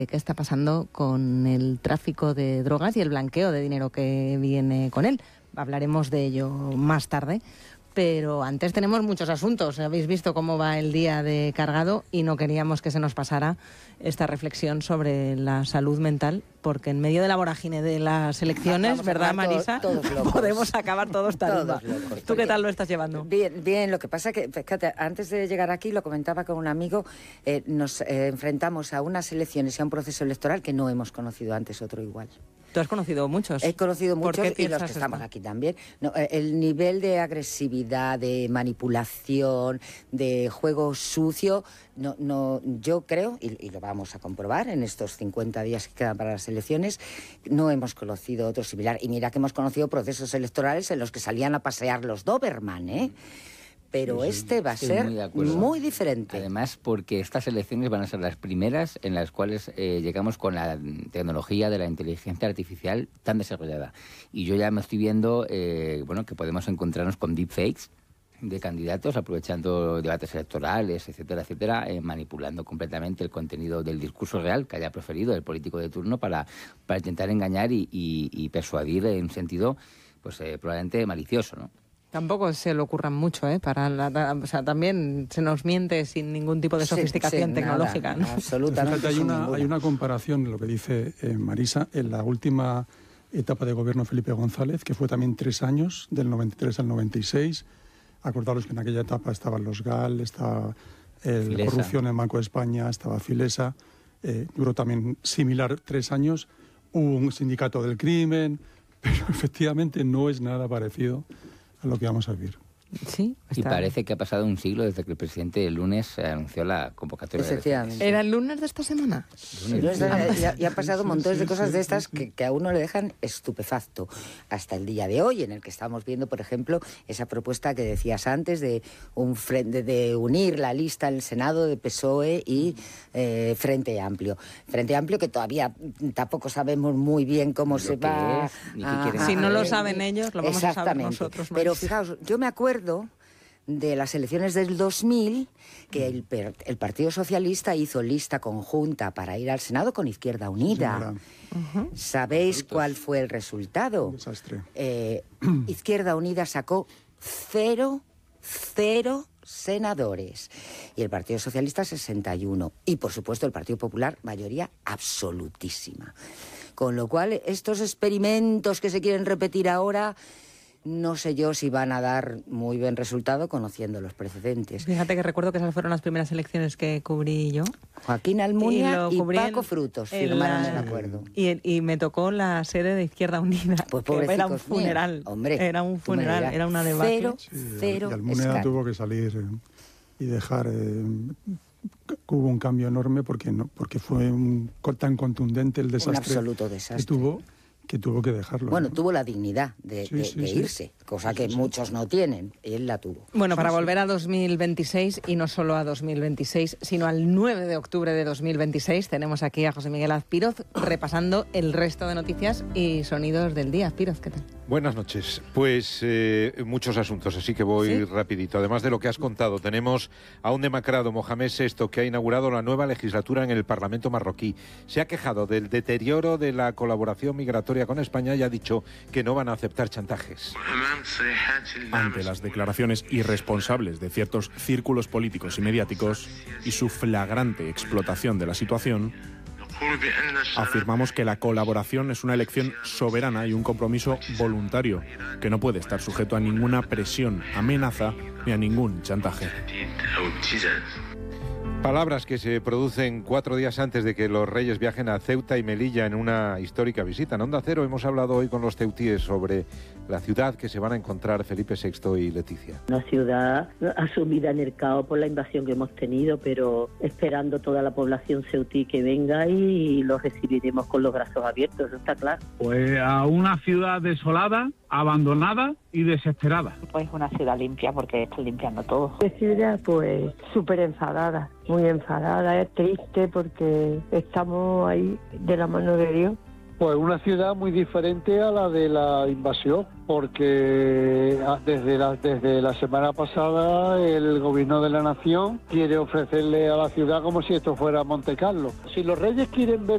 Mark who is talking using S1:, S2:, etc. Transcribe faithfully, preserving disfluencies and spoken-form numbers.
S1: qué está pasando con el tráfico de drogas y el blanqueo de dinero que viene con él. Hablaremos de ello más tarde. Pero antes tenemos muchos asuntos. Habéis visto cómo va el día de cargado y no queríamos que se nos pasara esta reflexión sobre la salud mental, porque en medio de la vorágine de las elecciones, Vamos ¿verdad, Marisa?
S2: Todos, todos
S1: podemos acabar todos tarumba. ¿Tú qué tal lo estás llevando?
S2: Bien, bien. Lo que pasa que, fíjate, antes de llegar aquí, lo comentaba con un amigo, eh, nos eh, enfrentamos a unas elecciones y a un proceso electoral que no hemos conocido antes otro igual.
S1: ¿Tú has conocido muchos?
S2: He conocido muchos y los que
S1: esto?
S2: estamos aquí también. No, el nivel de agresividad, de manipulación, de juego sucio, no, no, yo creo, y, y lo vamos a comprobar en estos cincuenta días que quedan para las elecciones, no hemos conocido otro similar. Y mira que hemos conocido procesos electorales en los que salían a pasear los Doberman, ¿eh? Pero sí, este va a ser muy, muy diferente.
S3: Además, porque estas elecciones van a ser las primeras en las cuales eh, llegamos con la tecnología de la inteligencia artificial tan desarrollada. Y yo ya me estoy viendo eh, bueno, que podemos encontrarnos con deepfakes de candidatos, aprovechando debates electorales, etcétera, etcétera, eh, manipulando completamente el contenido del discurso real que haya proferido el político de turno para, para intentar engañar y, y, y persuadir en un sentido pues eh, probablemente malicioso, ¿no?
S1: Tampoco se le ocurran mucho, ¿eh? Para la, o sea, también se nos miente sin ningún tipo de sofisticación sí, sí, tecnológica,
S2: nada,
S1: ¿no?
S2: Absolutamente.
S4: Hay una, hay una comparación, lo que dice eh, Marisa, en la última etapa de gobierno Felipe González, que fue también tres años, del noventa y tres al noventa y seis. Acordaros que en aquella etapa estaban los G A L, estaba eh, la corrupción en el Banco de España, estaba Filesa. Eh, duró también similar tres años. Hubo un sindicato del crimen, pero efectivamente no es nada parecido a lo que vamos a vivir.
S1: Sí,
S3: y parece que ha pasado un siglo desde que el presidente el lunes anunció la convocatoria de elecciones.
S1: ¿Era el lunes de esta semana?
S2: Sí, lunes de, ya, ya ha pasado montones de cosas de estas que, que a uno le dejan estupefacto hasta el día de hoy, en el que estamos viendo, por ejemplo, esa propuesta que decías antes de un frente, de unir la lista en el Senado de P S O E y eh, Frente Amplio. Frente Amplio que todavía tampoco sabemos muy bien cómo se va
S3: es, a,
S1: Si no lo saben ellos, lo vamos a saber nosotros.
S2: Pero fijaos, yo me acuerdo de las elecciones del dos mil, que el, el Partido Socialista hizo lista conjunta para ir al Senado con Izquierda Unida. Sí, uh-huh. ¿Sabéis cuál fue el resultado?
S4: Un desastre.
S2: Eh, Izquierda Unida sacó cero, cero senadores. Y el Partido Socialista sesenta y uno. Y, por supuesto, el Partido Popular, mayoría absolutísima. Con lo cual, estos experimentos que se quieren repetir ahora, no sé yo si van a dar muy buen resultado conociendo los precedentes.
S1: Fíjate que recuerdo que esas fueron las primeras elecciones que cubrí yo.
S2: Joaquín Almunia y, y Paco
S1: en,
S2: Frutos
S1: firmaron
S2: el acuerdo.
S1: Y, y me tocó la sede de Izquierda Unida.
S2: Pues
S1: era un funeral.
S2: Mío, hombre,
S1: era un funeral, era una debacle.
S2: Cero,
S4: sí,
S2: cero
S4: y Almunia escal. tuvo que salir eh, y dejar... Eh, hubo un cambio enorme porque no porque fue un, tan contundente el desastre,
S2: un absoluto desastre.
S4: que tuvo que tuvo que dejarlo.
S2: Bueno,
S4: ¿no?
S2: tuvo la dignidad de,
S4: sí,
S2: de,
S4: sí,
S2: de
S4: sí.
S2: irse, cosa que sí, muchos sí. no tienen. Él la tuvo.
S1: Bueno, para
S4: sí,
S1: volver
S4: sí.
S1: a dos mil veintiséis, y no solo a dos mil veintiséis, sino al nueve de octubre de dos mil veintiséis, tenemos aquí a José Miguel Azpiroz repasando el resto de noticias y sonidos del día. Azpiroz, ¿qué tal?
S5: Buenas noches. Pues eh, muchos asuntos, así que voy ¿Sí? rapidito. Además de lo que has contado, tenemos a un demacrado, Mohamed sexto, que ha inaugurado la nueva legislatura en el Parlamento marroquí. Se ha quejado del deterioro de la colaboración migratoria con España y ha dicho que no van a aceptar chantajes.
S6: Ante las declaraciones irresponsables de ciertos círculos políticos y mediáticos y su flagrante explotación de la situación, afirmamos que la colaboración es una elección soberana y un compromiso voluntario que no puede estar sujeto a ninguna presión, amenaza ni a ningún chantaje.
S5: Palabras que se producen cuatro días antes de que los reyes viajen a Ceuta y Melilla en una histórica visita. En Onda Cero hemos hablado hoy con los ceutíes sobre la ciudad que se van a encontrar Felipe sexto y Leticia.
S7: Una ciudad asumida en el caos por la invasión que hemos tenido, pero esperando toda la población ceutí que venga y los recibiremos con los brazos abiertos, eso está claro.
S8: Pues a una ciudad desolada, abandonada y desesperada.
S9: Pues una ciudad limpia porque están limpiando todo.
S10: Una ciudad pues súper enfadada, muy enfadada, es triste porque estamos ahí de la mano de Dios.
S11: Pues una ciudad muy diferente a la de la invasión, porque desde la, desde la semana pasada el gobierno de la nación quiere ofrecerle a la ciudad como si esto fuera Monte Carlo. Si los reyes quieren ver